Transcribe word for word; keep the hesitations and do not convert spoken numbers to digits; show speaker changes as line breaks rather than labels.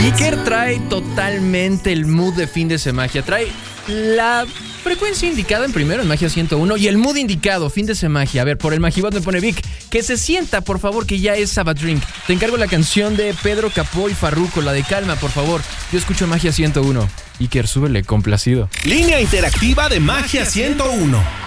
Iker trae totalmente el mood de fin de Semagia. Trae la frecuencia indicada en primero en Magia ciento uno y el mood indicado, fin de Semagia. A ver, por el Magibot me pone Vic, que se sienta, por favor, que ya es Sabbath Drink. Te encargo la canción de Pedro Capó y Farruko, la de Calma, por favor. Yo escucho Magia ciento uno. Iker, súbele, complacido.
Línea interactiva de Magia ciento uno.